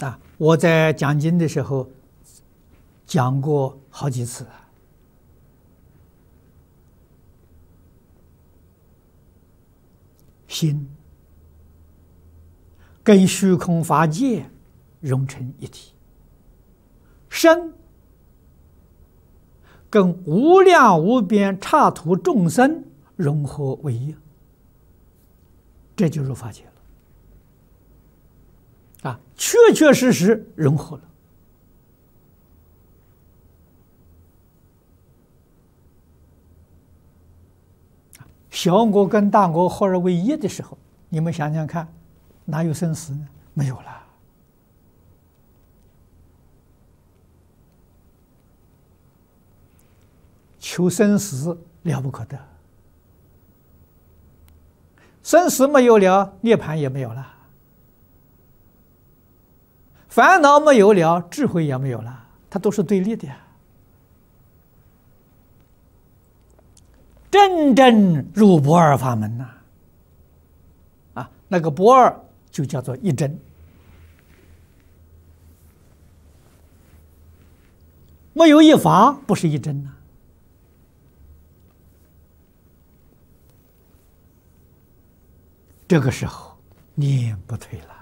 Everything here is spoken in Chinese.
我在讲经的时候讲过好几次。心跟虚空法界融成一体，身跟无量无边刹土众生融合为一，这就入法界了。确确实实融合了。小我跟大我合而为一的时候，你们想想看，哪有生死呢？没有了。求生死了不可得，生死没有了，涅槃也没有了，烦恼没有了，智慧也没有了，它都是对立的。真正入不二法门呐！那个不二就叫做一真，没有一法不是一真呐。这个时候念不退了。